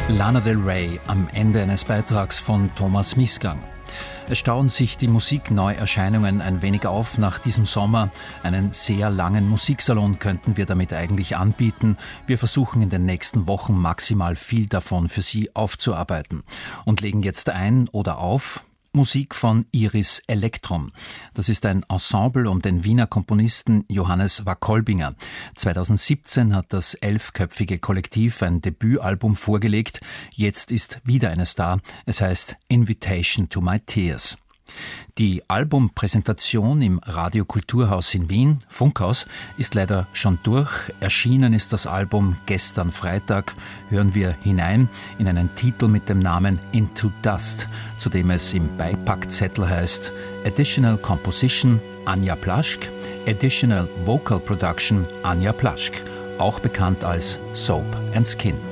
Lana Del Rey am Ende eines Beitrags von Thomas Misgang. Es stauen sich die Musikneuerscheinungen ein wenig auf nach diesem Sommer. Einen sehr langen Musiksalon könnten wir damit eigentlich anbieten. Wir versuchen in den nächsten Wochen maximal viel davon für Sie aufzuarbeiten und legen jetzt ein oder auf Musik von Iris Elektrum. Das ist ein Ensemble um den Wiener Komponisten Johannes Wackolbinger. 2017 hat das 11-köpfige Kollektiv ein Debütalbum vorgelegt. Jetzt ist wieder eines da. Es heißt Invitation to My Tears. Die Albumpräsentation im Radio Kulturhaus in Wien, Funkhaus, ist leider schon durch. Erschienen ist das Album gestern Freitag. Hören wir hinein in einen Titel mit dem Namen Into Dust, zu dem es im Beipackzettel heißt Additional Composition Anja Plaschk, Additional Vocal Production Anja Plaschk, auch bekannt als Soap and Skin.